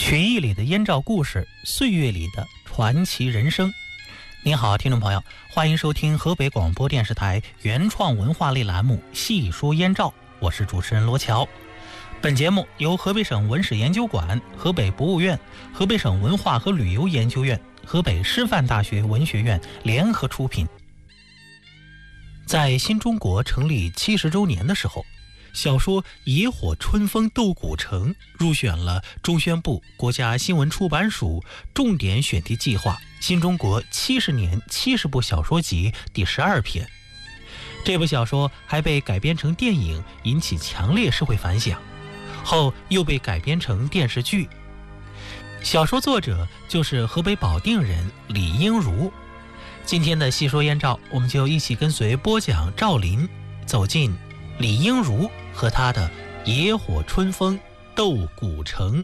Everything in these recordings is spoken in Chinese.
曲艺里的燕赵故事，岁月里的传奇人生。您好，听众朋友，欢迎收听河北广播电视台原创文化类栏目《细说燕赵》，我是主持人罗乔。本节目由河北省文史研究馆、河北博物院、河北省文化和旅游研究院、河北师范大学文学院联合出品。在新中国成立70周年的时候，小说《野火春风斗古城》入选了中宣部国家新闻出版署重点选题计划新中国70年70部小说集第12篇。这部小说还被改编成电影，引起强烈社会反响，后又被改编成电视剧。小说作者就是河北保定人李英儒。今天的细说燕赵，我们就一起跟随播讲赵林走进李英儒和他的野火春风斗古城。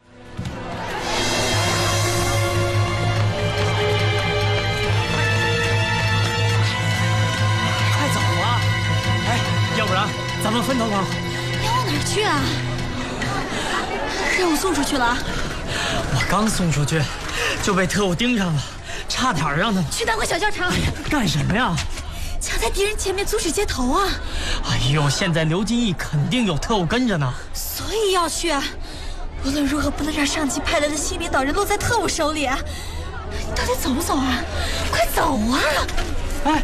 快走啊！哎，要不然咱们分头跑。 要往哪儿去啊？任务送出去了？ 我刚送出去就被特务盯上了，差点让他们去当个小教场。 干什么呀？ 抢在敌人前面阻止街头啊！ 哎呦，现在刘金义肯定有特务跟着呢， 所以要去。无论如何不能让上级派来的新领导人落在特务手里。你到底走不走啊？快走啊！ 哎，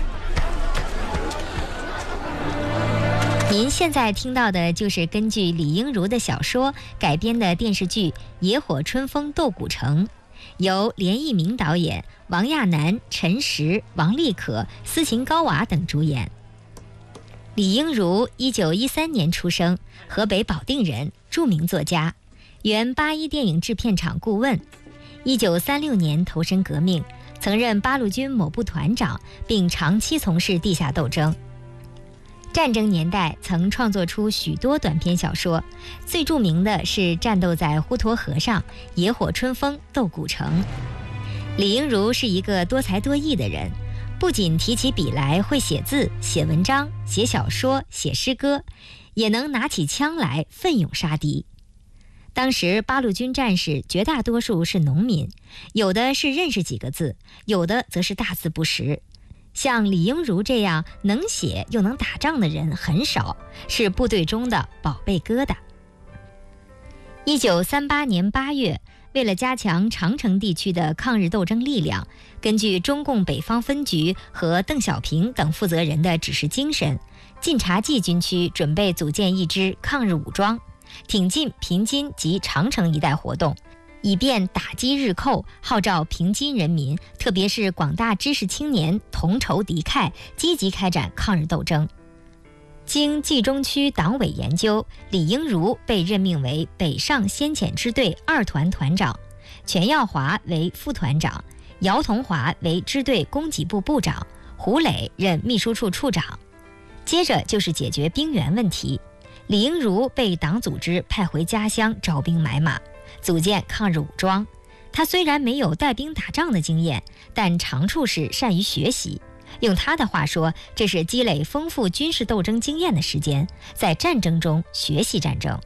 您现在听到的就是根据李英儒的小说改编的电视剧《野火春风斗古城》，由连奕明导演，王亚楠、陈实、王丽可、斯琴高娃等主演。李英儒1913年出生，河北保定人，著名作家，原81电影制片厂顾问。1936年投身革命，曾任八路军某部团长，并长期从事地下斗争。战争年代曾创作出许多短篇小说，最著名的是战斗在滹沱河上，野火春风斗古城。李英儒是一个多才多艺的人，不仅提起笔来会写字、写文章、写小说、写诗歌，也能拿起枪来奋勇杀敌。当时八路军战士绝大多数是农民，有的是认识几个字，有的则是大字不识。像李英儒这样能写又能打仗的人很少，是部队中的宝贝疙瘩。1938年8月，为了加强长城地区的抗日斗争力量，根据中共北方分局和邓小平等负责人的指示精神，晋察冀军区准备组建一支抗日武装，挺进平津及长城一带活动，以便打击日寇，号召平津人民，特别是广大知识青年同仇敌忾，积极开展抗日斗争。经冀中区党委研究，李英儒被任命为北上先遣支队2团团长，全耀华为副团长，姚同华为支队供给部部长，胡磊任秘书处处长。接着就是解决兵源问题，李英儒被党组织派回家乡招兵买马，组建抗日武装。他虽然没有带兵打仗的经验，但长处是善于学习。用他的话说，这是积累丰富军事斗争经验的时间，在战争中学习战争。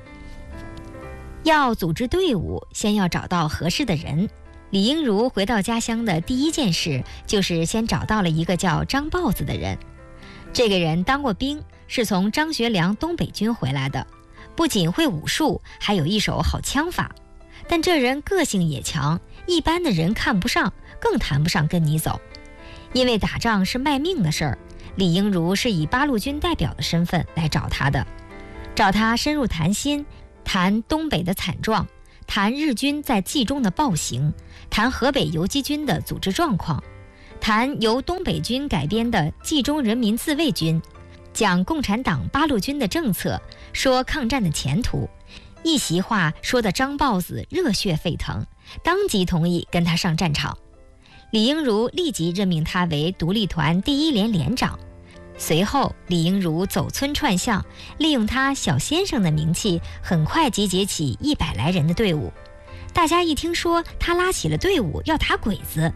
要组织队伍，先要找到合适的人。李英儒回到家乡的第一件事，就是先找到了一个叫张豹子的人。这个人当过兵，是从张学良东北军回来的，不仅会武术，还有一手好枪法。但这人个性也强，一般的人看不上，更谈不上跟你走。因为打仗是卖命的事儿，李英儒是以八路军代表的身份来找他的，找他深入谈心，谈东北的惨状，谈日军在冀中的暴行，谈河北游击军的组织状况，谈由东北军改编的冀中人民自卫军，讲共产党八路军的政策，说抗战的前途。一席话说的张豹子热血沸腾，当即同意跟他上战场。李英儒立即任命他为独立团第1连连长。随后李英儒走村串巷，利用他小先生的名气，很快集结起100来人的队伍。大家一听说他拉起了队伍要打鬼子，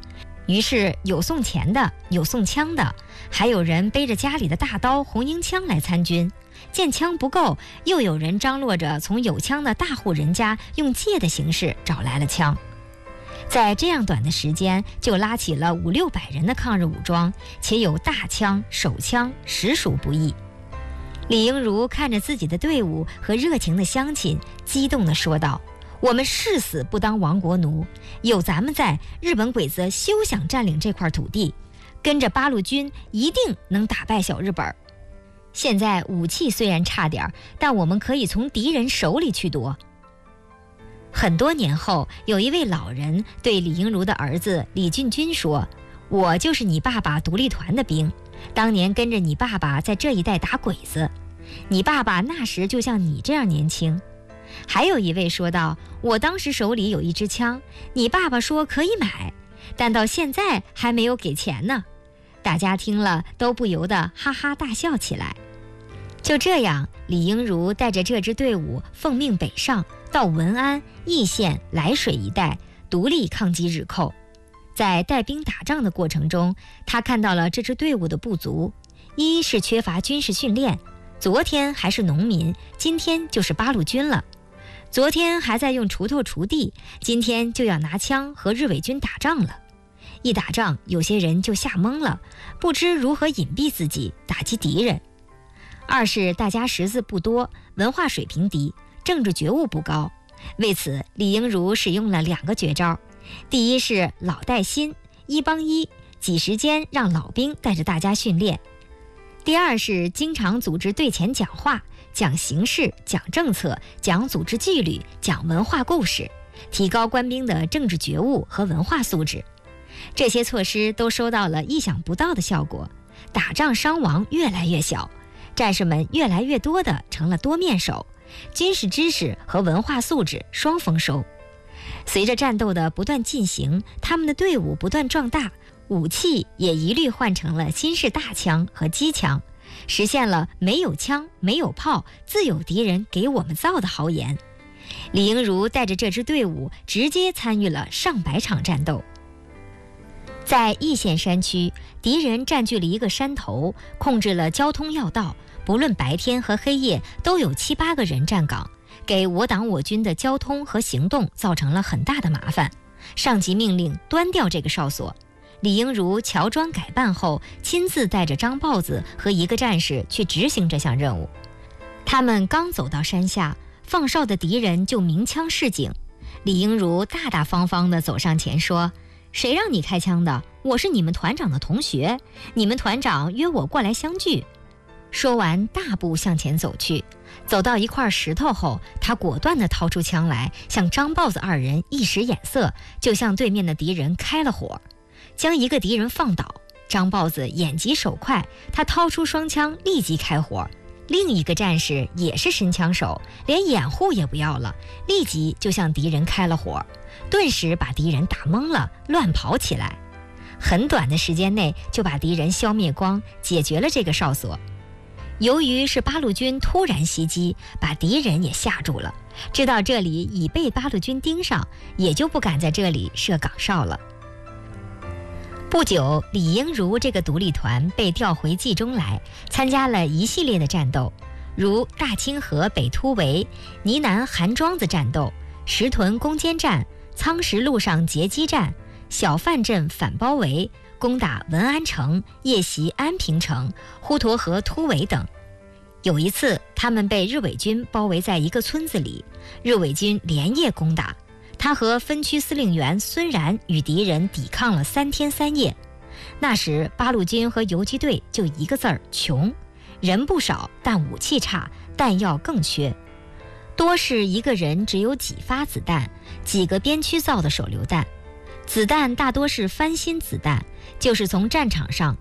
于是有送钱的，有送枪的，还有人背着家里的大刀、红缨枪来参军。见枪不够，又有人张罗着从有枪的大户人家用借的形式找来了枪。在这样短的时间，就拉起了500-600人的抗日武装，且有大枪、手枪，实属不易。李英如看着自己的队伍和热情的乡亲，激动地说道：“我们誓死不当亡国奴，有咱们在，日本鬼子休想占领这块土地，跟着八路军一定能打败小日本。现在武器虽然差点，但我们可以从敌人手里去夺。”很多年后，有一位老人对李英如的儿子李俊军说：“我就是你爸爸独立团的兵，当年跟着你爸爸在这一带打鬼子，你爸爸那时就像你这样年轻。”还有一位说道：“我当时手里有一支枪，你爸爸说可以买，但到现在还没有给钱呢。”大家听了都不由得哈哈大笑起来。就这样，李英如带着这支队伍奉命北上，到文安、义县、涞水一带独立抗击日寇。在带兵打仗的过程中，他看到了这支队伍的不足：一是缺乏军事训练，昨天还是农民，今天就是八路军了；昨天还在用锄头锄地，今天就要拿枪和日伪军打仗了。一打仗，有些人就吓懵了，不知如何隐蔽自己，打击敌人。二是大家识字不多，文化水平低，政治觉悟不高。为此，李英如使用了2个绝招：第一是老带新，1帮1，挤时间让老兵带着大家训练；第二是经常组织队前讲话，讲形势，讲政策，讲组织纪律，讲文化故事，提高官兵的政治觉悟和文化素质。这些措施都收到了意想不到的效果，打仗伤亡越来越小，战士们越来越多的成了多面手，军事知识和文化素质双丰收。随着战斗的不断进行，他们的队伍不断壮大，武器也一律换成了新式大枪和机枪，实现了没有枪没有炮，自有敌人给我们造的豪言。李英如带着这支队伍直接参与了上百场战斗。在义县山区，敌人占据了一个山头，控制了交通要道，不论白天和黑夜都有7-8个人站岗，给我党我军的交通和行动造成了很大的麻烦。上级命令端掉这个哨所。李英如乔装改扮后，亲自带着张豹子和1个战士去执行这项任务。他们刚走到山下，放哨的敌人就鸣枪示警。李英如大大方方地走上前说：“谁让你开枪的？我是你们团长的同学，你们团长约我过来相聚。”说完，大步向前走去。走到一块石头后，他果断地掏出枪来，向张豹子2人一使眼色，就向对面的敌人开了火，将1个敌人放倒。张豹子眼疾手快，他掏出双枪立即开火。另1个战士也是神枪手，连掩护也不要了，立即就向敌人开了火，顿时把敌人打懵了，乱跑起来。很短的时间内就把敌人消灭光，解决了这个哨所。由于是八路军突然袭击，把敌人也吓住了，知道这里已被八路军盯上，也就不敢在这里设岗哨了。不久，李英如这个独立团被调回冀中来，参加了一系列的战斗，如大清河北突围、倪南韩庄子战斗、石屯攻坚战、仓石路上截击战、小范镇反包围、攻打文安城、夜袭安平城、滹沱河突围等。有一次，他们被日伪军包围在一个村子里，日伪军连夜攻打，他和分区司令员孙然与敌人抵抗了3天3夜。那时八路军和游击队就1个字儿：穷。人不少，但武器差，弹药更缺，多是1个人只有几发子弹，几个边区造的手榴弹。子弹大多是翻新子弹，就是从战场上